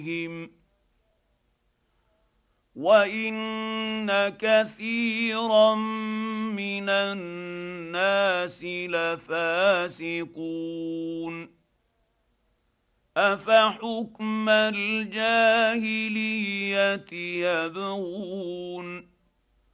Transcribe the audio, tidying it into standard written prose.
وان كثيرا من الناس لفاسقون افحكم الجاهليه يبغون